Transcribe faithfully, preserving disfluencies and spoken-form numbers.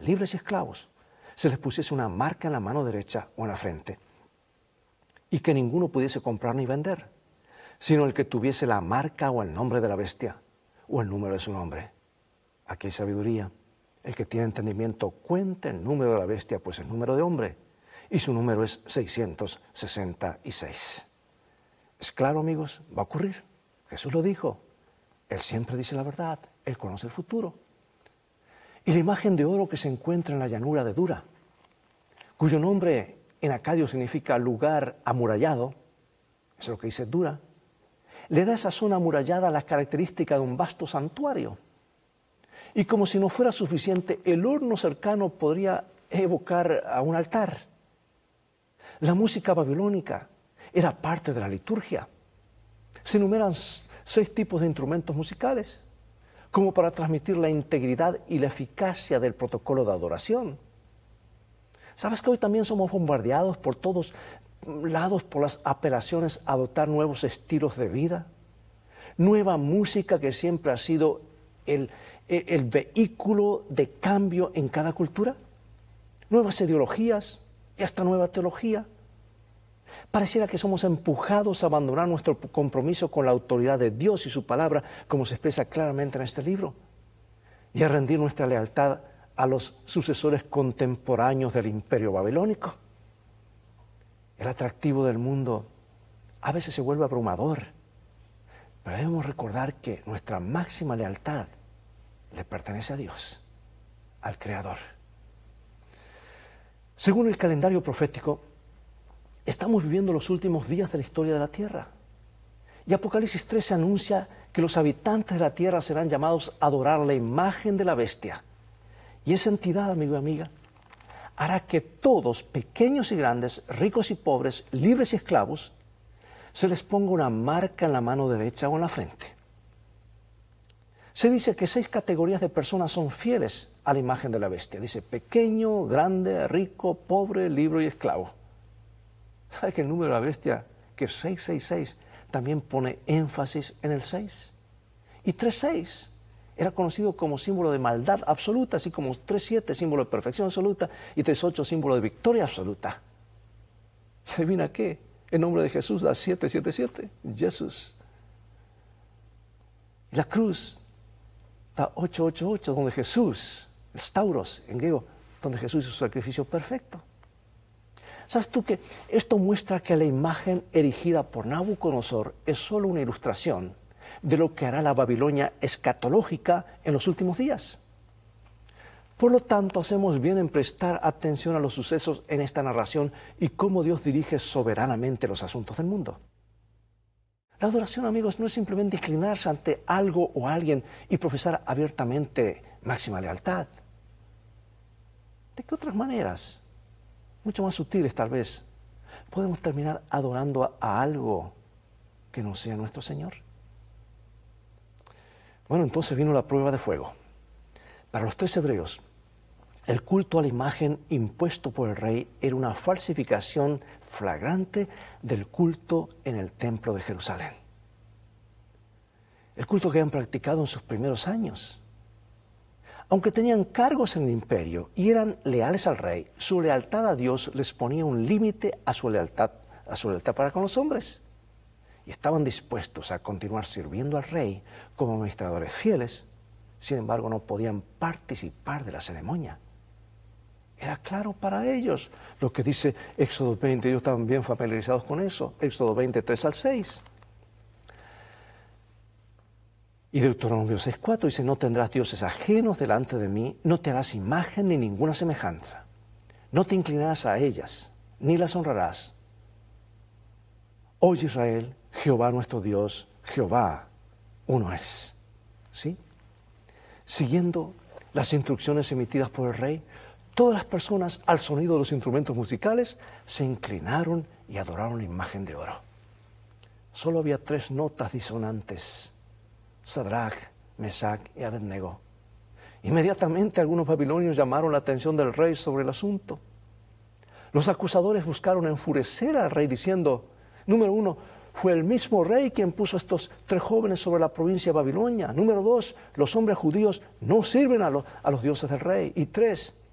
libres y esclavos, se les pusiese una marca en la mano derecha o en la frente, y que ninguno pudiese comprar ni vender, sino el que tuviese la marca o el nombre de la bestia, o el número de su nombre. Aquí hay sabiduría. El que tiene entendimiento cuente el número de la bestia, pues es número de hombre, y su número es seiscientos sesenta y seis. ¿Es claro, amigos? Va a ocurrir. Jesús lo dijo. Él siempre dice la verdad. Él conoce el futuro. Y la imagen de oro que se encuentra en la llanura de Dura, cuyo nombre en acadio significa lugar amurallado, eso es lo que dice Dura, le da a esa zona amurallada la característica de un vasto santuario. Y como si no fuera suficiente, el horno cercano podría evocar a un altar. La música babilónica era parte de la liturgia. Se enumeran seis tipos de instrumentos musicales, como para transmitir la integridad y la eficacia del protocolo de adoración. ¿Sabes que hoy también somos bombardeados por todos lados por las apelaciones a adoptar nuevos estilos de vida? Nueva música que siempre ha sido el, el, el vehículo de cambio en cada cultura. Nuevas ideologías y hasta nueva teología. Pareciera que somos empujados a abandonar nuestro compromiso con la autoridad de Dios y su palabra, como se expresa claramente en este libro, y a rendir nuestra lealtad a los sucesores contemporáneos del imperio babilónico. El atractivo del mundo a veces se vuelve abrumador, pero debemos recordar que nuestra máxima lealtad le pertenece a Dios, al Creador. Según el calendario profético, estamos viviendo los últimos días de la historia de la tierra. Y Apocalipsis trece anuncia que los habitantes de la tierra serán llamados a adorar la imagen de la bestia. Y esa entidad, amigo y amiga, hará que todos, pequeños y grandes, ricos y pobres, libres y esclavos, se les ponga una marca en la mano derecha o en la frente. Se dice que seis categorías de personas son fieles a la imagen de la bestia. Dice pequeño, grande, rico, pobre, libre y esclavo. ¿Sabe que el número de la bestia, que es seiscientos sesenta y seis, también pone énfasis en el seis? Y tres seis era conocido como símbolo de maldad absoluta, así como tres siete, símbolo de perfección absoluta, y tres ocho, símbolo de victoria absoluta. ¿Y adivina qué? El nombre de Jesús da siete siete siete, Jesús. La cruz da ocho ocho ocho, donde Jesús, el Stauros en griego, donde Jesús hizo su sacrificio perfecto. ¿Sabes tú que esto muestra que la imagen erigida por Nabucodonosor es solo una ilustración de lo que hará la Babilonia escatológica en los últimos días? Por lo tanto, hacemos bien en prestar atención a los sucesos en esta narración y cómo Dios dirige soberanamente los asuntos del mundo. La adoración, amigos, no es simplemente inclinarse ante algo o alguien y profesar abiertamente máxima lealtad. ¿De qué otras maneras, mucho más sutiles tal vez, podemos terminar adorando a, a algo que no sea nuestro Señor? Bueno, entonces vino la prueba de fuego. Para los tres hebreos, el culto a la imagen impuesto por el rey era una falsificación flagrante del culto en el templo de Jerusalén. El culto que habían practicado en sus primeros años. Aunque tenían cargos en el imperio y eran leales al rey, su lealtad a Dios les ponía un límite a su lealtad, a su lealtad para con los hombres. Y estaban dispuestos a continuar sirviendo al rey como administradores fieles, sin embargo no podían participar de la ceremonia. Era claro para ellos lo que dice Éxodo veinte, ellos estaban bien familiarizados con eso, Éxodo veinte, tres al seis. Y Deuteronomio seis cuatro dice, no tendrás dioses ajenos delante de mí, no te harás imagen ni ninguna semejanza, no te inclinarás a ellas, ni las honrarás. Oye Israel, Jehová nuestro Dios, Jehová uno es. ¿Sí? Siguiendo las instrucciones emitidas por el rey, todas las personas al sonido de los instrumentos musicales se inclinaron y adoraron la imagen de oro. Solo había tres notas disonantes: Sadrach, Mesach y Abednego. Inmediatamente algunos babilonios llamaron la atención del rey sobre el asunto. Los acusadores buscaron enfurecer al rey diciendo, número uno, fue el mismo rey quien puso a estos tres jóvenes sobre la provincia de Babilonia. Número dos, los hombres judíos no sirven a, lo, a los dioses del rey. Y tres,